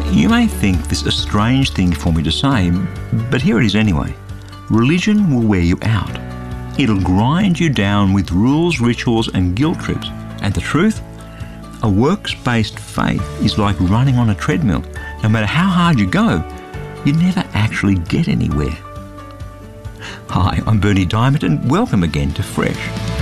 You may think this a strange thing for me to say, but here it is anyway. Religion will wear you out. It'll grind you down with rules, rituals and guilt trips. And the truth? A works-based faith is like running on a treadmill. No matter how hard you go, you never actually get anywhere. Hi, I'm Berni Dymet and welcome again to Fresh.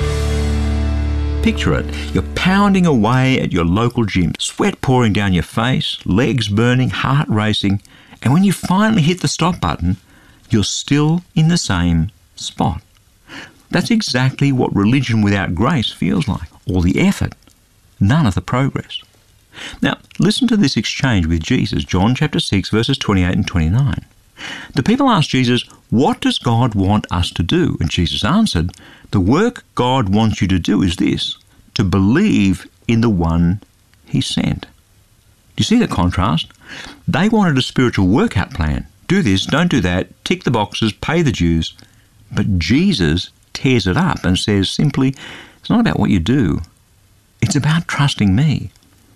Picture it, you're pounding away at your local gym, sweat pouring down your face, legs burning, heart racing, and when you finally hit the stop button, you're still in the same spot. That's exactly what religion without grace feels like. All the effort, none of the progress. Now, listen to this exchange with Jesus, John chapter 6, verses 28 and 29. The people asked Jesus, "What does God want us to do?" And Jesus answered, "The work God wants you to do is this, to believe in the one he sent." Do you see the contrast? They wanted a spiritual workout plan. Do this, don't do that, tick the boxes, pay the dues. But Jesus tears it up and says simply, it's not about what you do. It's about trusting me.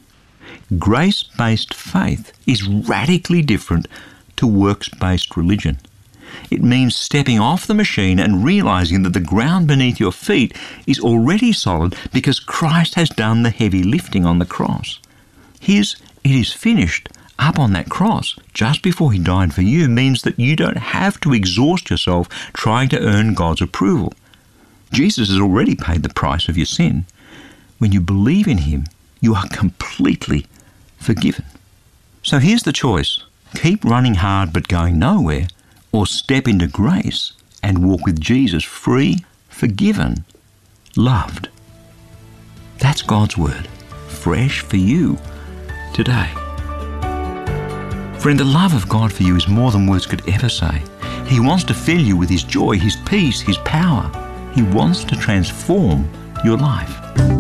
Grace-based faith is radically different to works-based religion. It means stepping off the machine and realizing that the ground beneath your feet is already solid because Christ has done the heavy lifting on the cross. His "it is finished" up on that cross just before he died for you means that you don't have to exhaust yourself trying to earn God's approval. Jesus has already paid the price of your sin. When you believe in him, you are completely forgiven. So here's the choice. Keep running hard but going nowhere, or step into grace and walk with Jesus free, forgiven, loved. That's God's word, fresh for you today. Friend, the love of God for you is more than words could ever say. He wants to fill you with his joy, his peace, his power. He wants to transform your life.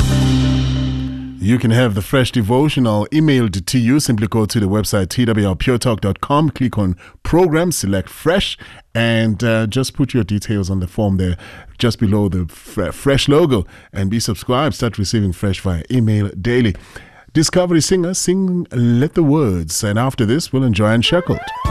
You can have the Fresh Devotional emailed to you. Simply go to the website twrpuretalk.com, click on Program, select Fresh, and just put your details on the form there just below the Fresh logo and be subscribed. Start receiving Fresh via email daily. Discovery Singer, sing Let the Words. And after this, we'll enjoy Unshackled.